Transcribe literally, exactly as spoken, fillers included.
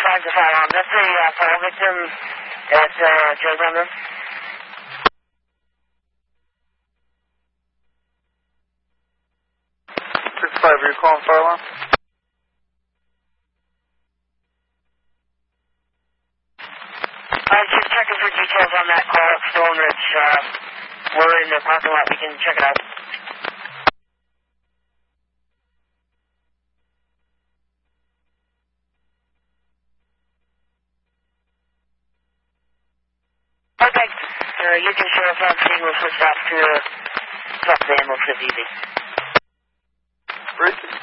five to five. Um, that's a uh, fall victim at uh, Joe's on room. six five, are you calling fire alarm? Uh, just checking for details on that call at Stone Ridge. Uh, we're in the parking lot. We can check it out. Okay. Uh, you can show us on scene. We'll switch off to uh, drop the ambulance if easy. Three